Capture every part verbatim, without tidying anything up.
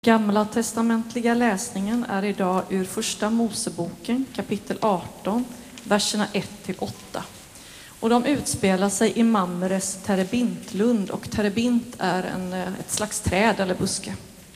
Gamla testamentliga läsningen är idag ur första Moseboken kapitel arton, verserna ett till åtta. Och de utspelar sig i Mamres terebintlund, och terebint är en, ett slags träd eller buske.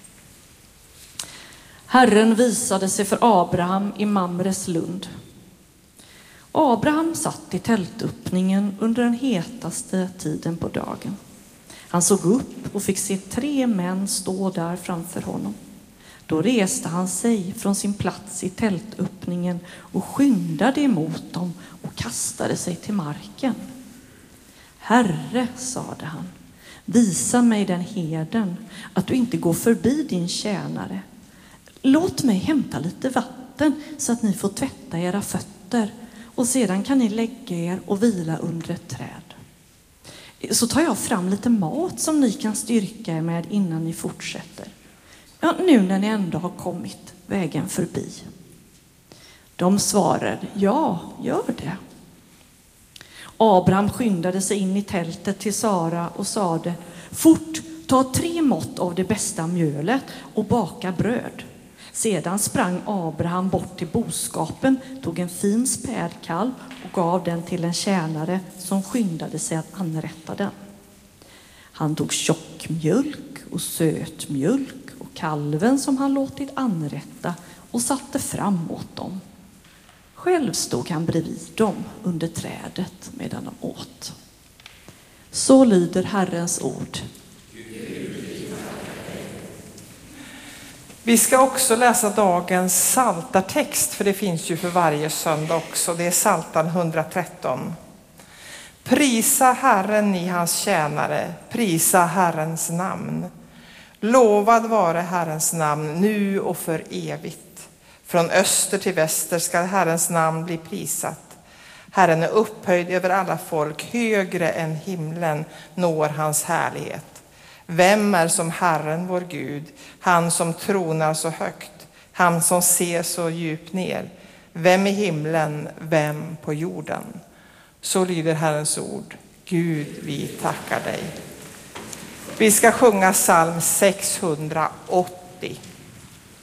Herren visade sig för Abraham i Mamres lund. Abraham satt i tältöppningen under den hetaste tiden på dagen. Han såg upp och fick se tre män stå där framför honom. Då reste han sig från sin plats i tältöppningen och skyndade emot dem och kastade sig till marken. Herre, sade han, visa mig den heden att du inte går förbi din tjänare. Låt mig hämta lite vatten så att ni får tvätta era fötter, och sedan kan ni lägga er och vila under ett träd. Så tar jag fram lite mat som ni kan styrka er med innan ni fortsätter. Ja, nu när ni ändå har kommit vägen förbi. De svarade, ja, gör det. Abraham skyndade sig in i tältet till Sara och sade, fort, ta tre mått av det bästa mjölet och baka bröd. Sedan sprang Abraham bort till boskapen, tog en fin spädkalv och gav den till en tjänare som skyndade sig att anrätta den. Han tog tjockmjölk och sötmjölk och kalven som han låtit anrätta och satte fram åt dem. Själv stod han bredvid dem under trädet medan de åt. Så lyder Herrens ord. Vi ska också läsa dagens psaltartext, för det finns ju för varje söndag också. Det är Psaltaren hundratretton. Prisa Herren, ni hans tjänare, prisa Herrens namn. Lovad vare Herrens namn nu och för evigt. Från öster till väster ska Herrens namn bli prisat. Herren är upphöjd över alla folk, högre än himlen når hans härlighet. Vem är som Herren vår Gud, han som tronar så högt, han som ser så djupt ner. Vem i himlen, vem på jorden? Så lyder Herrens ord. Gud, vi tackar dig. Vi ska sjunga psalm sexhundraåttio.